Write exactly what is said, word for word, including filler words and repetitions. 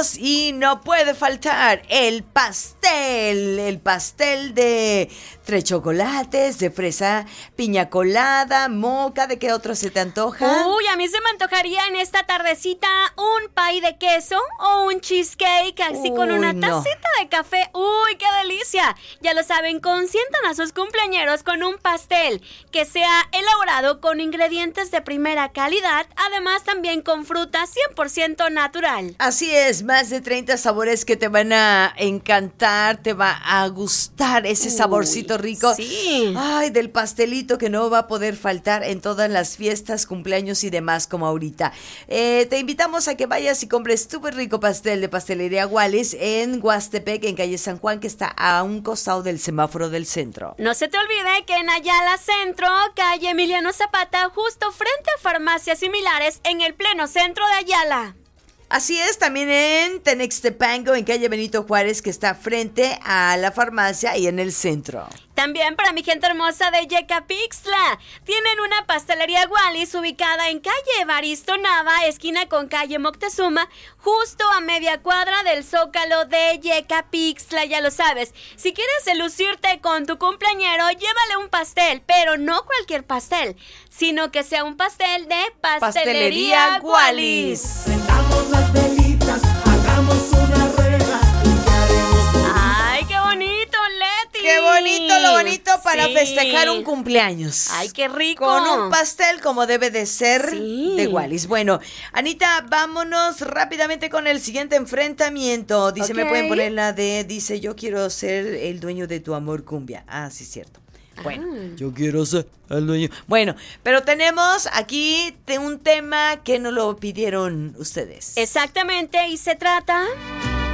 cumpleaños y no puede faltar el pastel, el pastel de tres chocolates, de fresa, piña colada, moca. ¿De qué otro se te antoja? Uy, a mí se me antojaría en esta tardecita un pay de queso o un cheesecake así Uy, con una no. tacita de café. ¡Uy, qué delicia! Ya lo saben, consientan a sus cumpleañeros con un pastel que sea elaborado con ingredientes de primera calidad, además también con fruta cien por ciento natural. Así es, más de treinta sabores que te van a encantar, te va a gustar ese Uy, saborcito rico. sí. Ay, del pastelito que no va a poder faltar en todas las fiestas, cumpleaños y demás como ahorita. Eh, te invitamos a que vayas y compres súper rico pastel de Pastelería Wallis en Huastepec, en calle San Juan, que está a un costado del semáforo del centro. No se te olvide que en Ayala Centro, calle Emiliano Zapata, justo frente a farmacias similares en el pleno centro de Ayala. Así es, también en Tenextepango, en calle Benito Juárez, que está frente a la farmacia y en el centro. También para mi gente hermosa de Yecapixtla, tienen una pastelería Wallis ubicada en calle Evaristo Nava, esquina con calle Moctezuma, justo a media cuadra del Zócalo de Yecapixtla, ya lo sabes. Si quieres lucirte con tu cumpleañero, llévale un pastel, pero no cualquier pastel, sino que sea un pastel de Pastelería, Pastelería Wallis. Prendamos las velitas, hagamos una rueda y haremos. ¡Ay, qué bonito, Leti! ¡Qué bonito, lo bonito para Sí. festejar un cumpleaños! ¡Ay, qué rico! Con un pastel como debe de ser Sí. de Wallis. Bueno, Anita, vámonos rápidamente con el siguiente enfrentamiento. Dice, Ok. me pueden poner la de, dice, yo quiero ser el dueño de tu amor cumbia. Ah, sí, cierto. Bueno, Ah. yo quiero ser el dueño. Bueno, pero tenemos aquí te- un tema que nos lo pidieron ustedes. Exactamente, y se trata